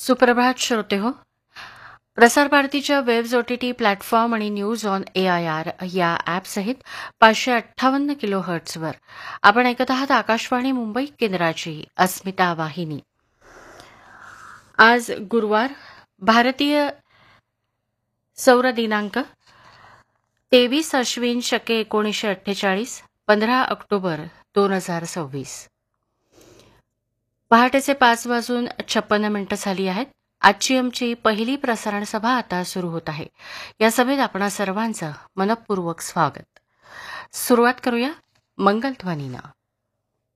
सुप्रभात श्रोते हो. प्रसार भारतीच्या वेब्स OTT प्लॅटफॉर्म आणि न्यूज ऑन AIR या ॲपसहित 558 किलो हर्ट्झवर आपण ऐकत आहात आकाशवाणी मुंबई केंद्राची अस्मिता वाहिनी. आज गुरुवार, भारतीय सौर दिनांक 23 अश्विन शके 1948, 15 ऑक्टोबर 2026. पहाटेचे 5:56 झाली आहेत. आजची आमची पहिली प्रसारण सभा आता सुरू होत आहे. या सभेत आपणा सर्वांचं मनपूर्वक स्वागत. सुरुवात करूया मंगलध्वनीनं.